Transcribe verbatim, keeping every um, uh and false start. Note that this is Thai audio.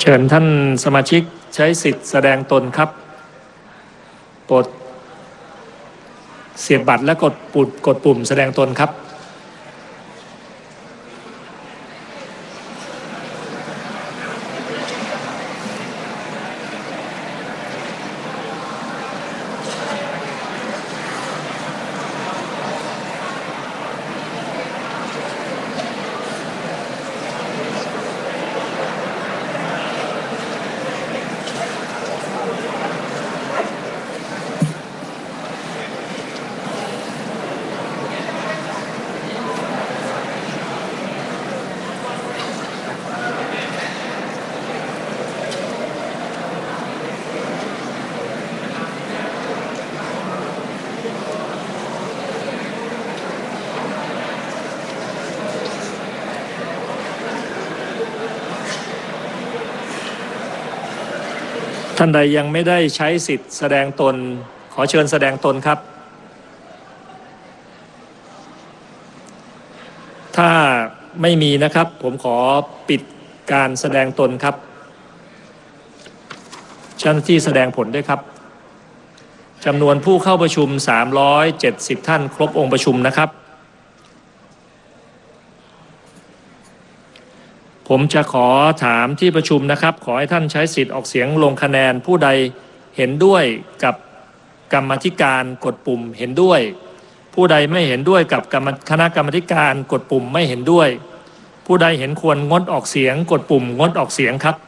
ชิญท่านสมาชิกใช้สิทธิ์แสดงตนครับกดเสียบบัตรและกดปุ่มกดปุ่มแสดงตนครับท่านใดยังไม่ได้ใช้สิทธิ์แสดงตนขอเชิญแสดงตนครับถ้าไม่มีนะครับผมขอปิดการแสดงตนครับเจ้าหน้าที่แสดงผลด้วยครับจำนวนผู้เข้าประชุมสามร้อยเจ็ดสิบท่านครบองค์ประชุมนะครับผมจะขอถามที่ประชุมนะครับขอให้ท่านใช้สิทธิ์ออกเสียงลงคะแนนผู้ใดเห็นด้วยกับกรรมาธิการกดปุ่มเห็นด้วยผู้ใดไม่เห็นด้วยกับคณะกรรมาธิการกดปุ่มไม่เห็นด้วยผู้ใดเห็นควรงดออกเสียงกดปุ่มงดออกเสียงครับ